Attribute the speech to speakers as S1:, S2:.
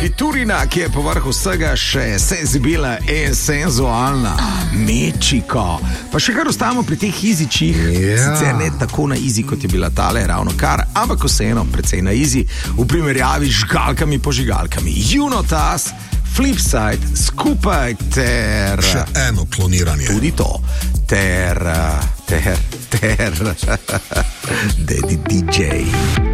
S1: zaradi Turina, ki je povrh vsega še senzibilna in senzualna. Mečiko. Pa še kar ostajamo pri teh izičih, sicer ne tako na izi, kot je bila tale ravno kar, ampak vseeno precej na izi v primerjavi z žgalkami požigalkami. Junotas, Flipside, skupaj ter...
S2: Še eno kloniranje.
S1: Tudi to. Ter... Daddy DJ.